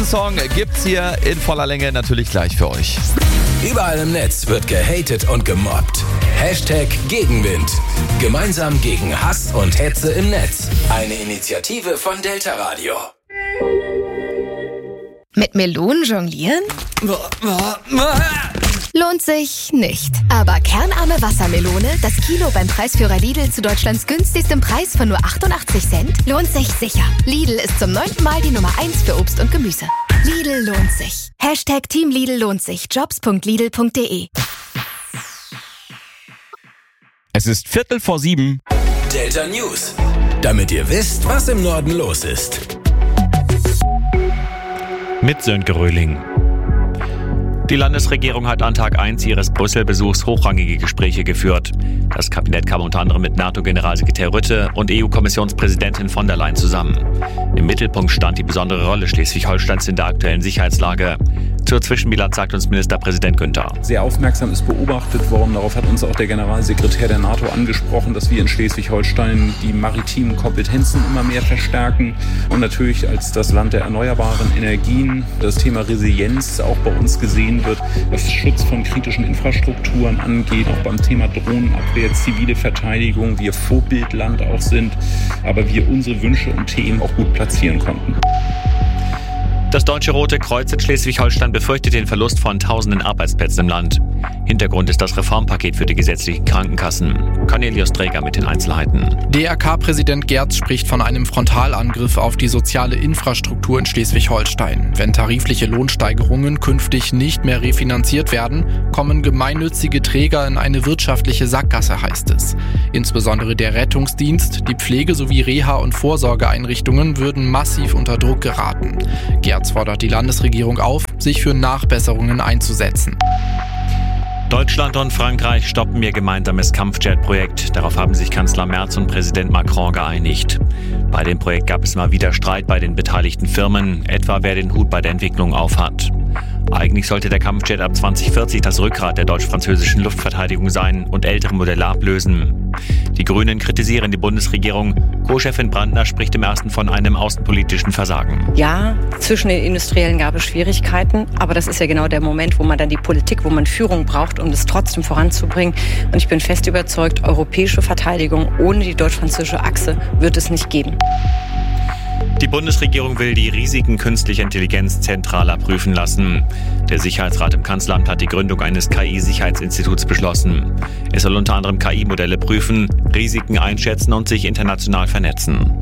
Diesen Song gibt's hier in voller Länge natürlich gleich für euch. Überall im Netz wird gehatet und gemobbt. Hashtag Gegenwind. Gemeinsam gegen Hass und Hetze im Netz. Eine Initiative von Delta Radio. Mit Melonen jonglieren? Lohnt sich nicht. Aber kernarme Wassermelone, das Kilo beim Preisführer Lidl zu Deutschlands günstigstem Preis von nur 88 Cent, lohnt sich sicher. Lidl ist zum 9. Mal die Nummer 1 für Obst und Gemüse. Lidl lohnt sich. Hashtag Team Lidl lohnt sich. Jobs.lidl.de. Es ist 6:45. Delta News. Damit ihr wisst, was im Norden los ist. Mit Sönke Röhling. Die Landesregierung hat an Tag 1 ihres Brüssel-Besuchs hochrangige Gespräche geführt. Das Kabinett kam unter anderem mit NATO-Generalsekretär Rutte und EU-Kommissionspräsidentin von der Leyen zusammen. Im Mittelpunkt stand die besondere Rolle Schleswig-Holsteins in der aktuellen Sicherheitslage. Zur Zwischenbilanz sagt uns Ministerpräsident Günther. Sehr aufmerksam ist beobachtet worden. Darauf hat uns auch der Generalsekretär der NATO angesprochen, dass wir in Schleswig-Holstein die maritimen Kompetenzen immer mehr verstärken. Und natürlich als das Land der erneuerbaren Energien das Thema Resilienz auch bei uns gesehen wird, was Schutz von kritischen Infrastrukturen angeht, auch beim Thema Drohnenabwehr, zivile Verteidigung, wir Vorbildland auch sind, aber wir unsere Wünsche und Themen auch gut platzieren konnten. Das Deutsche Rote Kreuz in Schleswig-Holstein befürchtet den Verlust von tausenden Arbeitsplätzen im Land. Hintergrund ist das Reformpaket für die gesetzlichen Krankenkassen. Cornelius Träger mit den Einzelheiten. DRK-Präsident Gerz spricht von einem Frontalangriff auf die soziale Infrastruktur in Schleswig-Holstein. Wenn tarifliche Lohnsteigerungen künftig nicht mehr refinanziert werden, kommen gemeinnützige Träger in eine wirtschaftliche Sackgasse, heißt es. Insbesondere der Rettungsdienst, die Pflege sowie Reha- und Vorsorgeeinrichtungen würden massiv unter Druck geraten. Gerz fordert die Landesregierung auf, sich für Nachbesserungen einzusetzen. Deutschland und Frankreich stoppen ihr gemeinsames Kampfjet-Projekt. Darauf haben sich Kanzler Merz und Präsident Macron geeinigt. Bei dem Projekt gab es mal wieder Streit bei den beteiligten Firmen, etwa wer den Hut bei der Entwicklung aufhat. Eigentlich sollte der Kampfjet ab 2040 das Rückgrat der deutsch-französischen Luftverteidigung sein und ältere Modelle ablösen. Die Grünen kritisieren die Bundesregierung. Co-Chefin Brandner spricht im ersten von einem außenpolitischen Versagen. Ja, zwischen den Industriellen gab es Schwierigkeiten, aber das ist ja genau der Moment, wo man dann die Politik, wo man Führung braucht, um es trotzdem voranzubringen. Und ich bin fest überzeugt, europäische Verteidigung ohne die deutsch-französische Achse wird es nicht geben. Die Bundesregierung will die Risiken künstlicher Intelligenz zentraler prüfen lassen. Der Sicherheitsrat im Kanzleramt hat die Gründung eines KI-Sicherheitsinstituts beschlossen. Es soll unter anderem KI-Modelle prüfen, Risiken einschätzen und sich international vernetzen.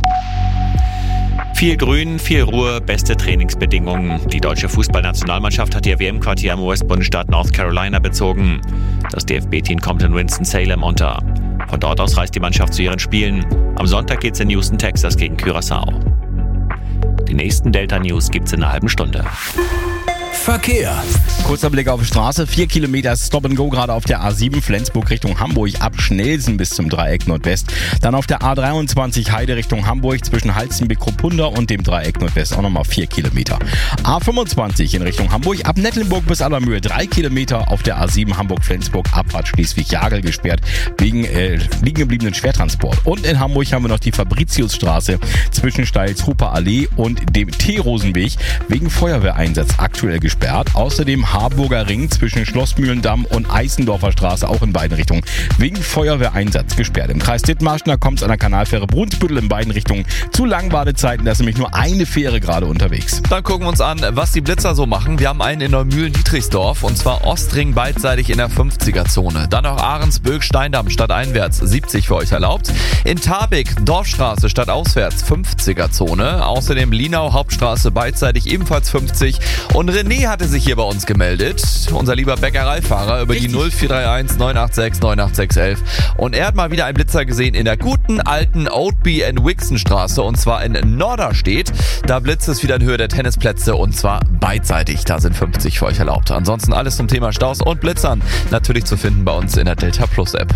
Viel Grün, viel Ruhe, beste Trainingsbedingungen. Die deutsche Fußballnationalmannschaft hat ihr WM-Quartier im US-Bundesstaat North Carolina bezogen. Das DFB-Team kommt in Winston-Salem unter. Von dort aus reist die Mannschaft zu ihren Spielen. Am Sonntag geht's in Houston, Texas gegen Curaçao. Die nächsten Delta News gibt's in einer halben Stunde. Verkehr. Kurzer Blick auf die Straße. 4 Kilometer Stop and Go gerade auf der A7 Flensburg Richtung Hamburg ab Schnelsen bis zum Dreieck Nordwest. Dann auf der A23 Heide Richtung Hamburg zwischen Halstenbeck-Kruppunda und dem Dreieck Nordwest auch nochmal 4 Kilometer. A25 in Richtung Hamburg ab Nettelnburg bis Allermühe 3 Kilometer. Auf der A7 Hamburg-Flensburg Abfahrt Schleswig-Jagel gesperrt wegen liegen gebliebenen Schwertransport. Und in Hamburg haben wir noch die Fabritiusstraße zwischen Steils-Huper Allee und dem T-Rosenweg wegen Feuerwehreinsatz aktuell gesperrt. Außerdem Harburger Ring zwischen Schlossmühlendamm und Eisendorfer Straße auch in beiden Richtungen wegen Feuerwehreinsatz gesperrt. Im Kreis Dithmarschen, da kommt es an der Kanalfähre Brunsbüttel in beiden Richtungen zu langen Wartezeiten. Da ist nämlich nur eine Fähre gerade unterwegs. Dann gucken wir uns an, was die Blitzer so machen. Wir haben einen in Neumühlen-Dietrichsdorf und zwar Ostring beidseitig in der 50er-Zone. Dann noch Ahrensböck-Steindamm stadteinwärts 70 für euch erlaubt. In Tarbig Dorfstraße stadtauswärts 50er-Zone. Außerdem Linau Hauptstraße beidseitig ebenfalls 50. Und René hatte sich hier bei uns gemeldet, unser lieber Bäckereifahrer, über die 0431 986 98611. Und er hat mal wieder einen Blitzer gesehen in der guten alten Oatby & Wixen Straße und zwar in Norderstedt. Da blitzt es wieder in Höhe der Tennisplätze und zwar beidseitig. Da sind 50 für euch erlaubt. Ansonsten alles zum Thema Staus und Blitzern natürlich zu finden bei uns in der Delta Plus App.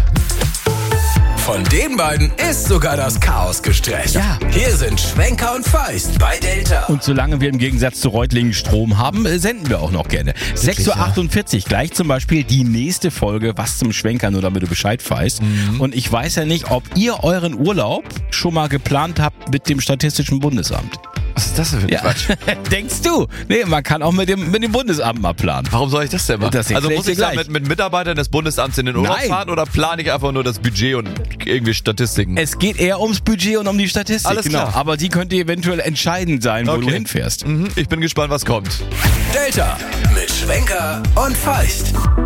Von den beiden ist sogar das Chaos gestresst. Ja. Hier sind Schwenker und Feist bei Delta. Und solange wir im Gegensatz zu Reutlingen Strom haben, senden wir auch noch gerne. 6:48 Uhr, gleich zum Beispiel die nächste Folge, was zum Schwenker, nur damit du Bescheid weißt. Und ich weiß ja nicht, ob ihr euren Urlaub schon mal geplant habt mit dem Statistischen Bundesamt. Was ist das denn für ein Quatsch? Denkst du? Nee, man kann auch mit dem Bundesamt mal planen. Warum soll ich das denn machen? Also muss ich da mit Mitarbeitern des Bundesamts in den Urlaub fahren oder plane ich einfach nur das Budget und irgendwie Statistiken? Es geht eher ums Budget und um die Statistik. Alles klar. Aber die könnte eventuell entscheidend sein, wo du hinfährst. Ich bin gespannt, was kommt. Delta mit Schwenker und Feist.